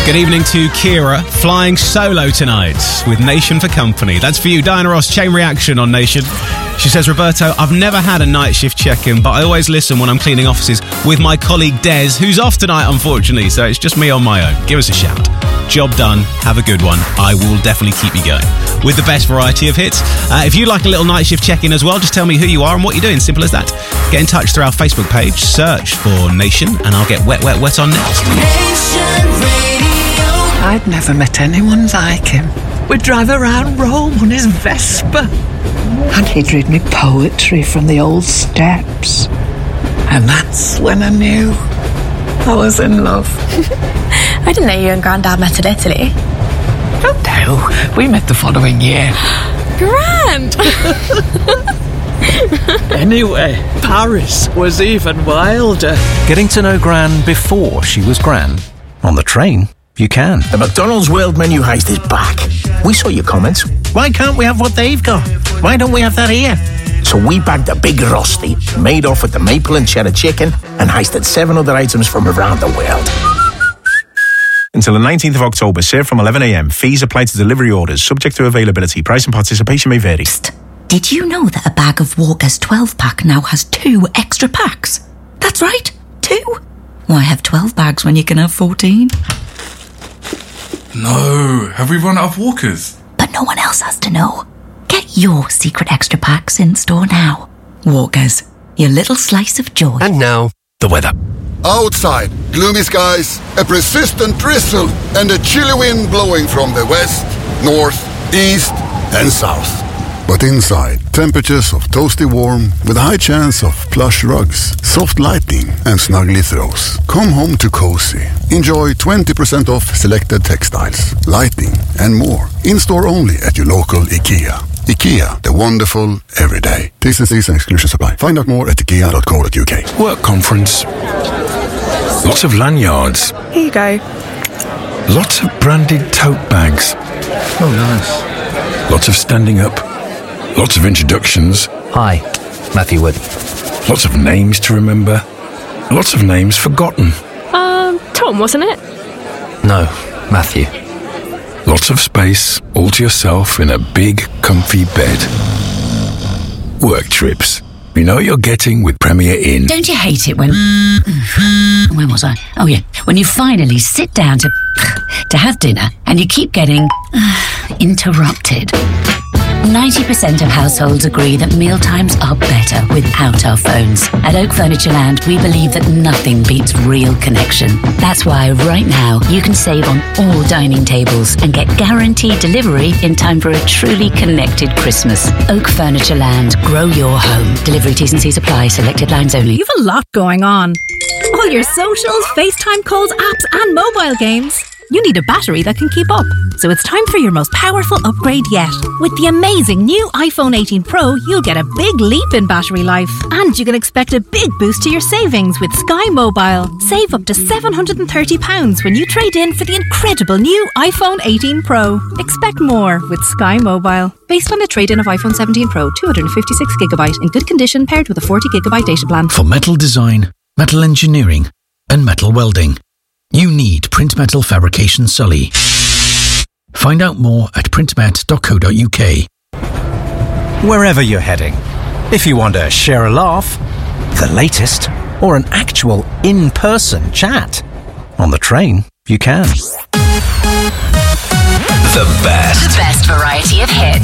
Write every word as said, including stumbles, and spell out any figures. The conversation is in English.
Good evening to Kira, flying solo tonight with Nation for company. That's for you, Diana Ross, Chain Reaction on Nation. She says, Roberto, I've never had a night shift check-in, but I always listen when I'm cleaning offices with my colleague Des, who's off tonight, unfortunately, so it's just me on my own. Give us a shout. Job done. Have a good one. I will definitely keep you going with the best variety of hits. Uh, if you like a little night shift check-in as well, just tell me who you are and what you're doing. Simple as that. Get in touch through our Facebook page. Search for Nation, and I'll get Wet, Wet, Wet on next. Nation Radio. I'd never met anyone like him. We'd drive around Rome on his Vespa, and he'd read me poetry from the old steps. And that's when I knew I was in love. I didn't know you and Grandad met in Italy. Oh no, we met the following year. Grand! Anyway, Paris was even wilder. Getting to know Gran before she was Gran. On the train, you can. The McDonald's World Menu Heist is back. We saw your comments. Why can't we have what they've got? Why don't we have that here? So we bagged a big rosti, made off with the maple and cheddar chicken, and heisted seven other items from around the world. Until the nineteenth of October, served from eleven a.m. Fees apply to delivery orders, subject to availability. Price and participation may vary. Did you know that a bag of Walker's twelve pack now has two extra packs? That's right, two. Why have twelve bags when you can have fourteen? No, have we run out of Walkers? But no one else has to know. Get your secret extra packs in store now. Walkers, your little slice of joy. And now, the weather. Outside, gloomy skies, a persistent drizzle, and a chilly wind blowing from the west, north, east, and south. But inside, temperatures of toasty warm with a high chance of plush rugs, soft lighting, and snuggly throws. Come home to cozy. Enjoy twenty percent off selected textiles, lighting, and more. In-store only at your local IKEA. IKEA, the wonderful everyday. T's and C's and exclusions apply. Find out more at ikea dot co dot uk. Work conference. Lots of lanyards. Here you go. Lots of branded tote bags. Oh, nice. Lots of standing up. Lots of introductions. Hi, Matthew Wood. Lots of names to remember. Lots of names forgotten. Um, Tom, wasn't it? No, Matthew. Lots of space, all to yourself in a big, comfy bed. Work trips. You know what you're getting with Premier Inn. Don't you hate it when... Where was I? Oh, yeah. When you finally sit down to... to have dinner and you keep getting... interrupted. ninety percent of households agree that mealtimes are better without our phones. At Oak Furniture Land, we believe that nothing beats real connection. That's why right now you can save on all dining tables and get guaranteed delivery in time for a truly connected Christmas. Oak Furniture Land. Grow your home. Delivery T's and C's apply. Selected lines only. You've a lot going on. All your socials, FaceTime calls, apps and mobile games. You need a battery that can keep up. So it's time for your most powerful upgrade yet. With the amazing new iPhone eighteen Pro, you'll get a big leap in battery life. And you can expect a big boost to your savings with Sky Mobile. Save up to seven hundred thirty pounds when you trade in for the incredible new iPhone eighteen Pro. Expect more with Sky Mobile. Based on a trade-in of iPhone seventeen Pro, two hundred fifty-six gigabyte in good condition paired with a forty gigabyte data plan. For metal design, metal engineering, and metal welding, you need Print Metal Fabrication Sully. Find out more at printmet dot co dot uk. Wherever you're heading, if you want to share a laugh, the latest, or an actual in-person chat, on the train, you can. The best. The best variety of hits.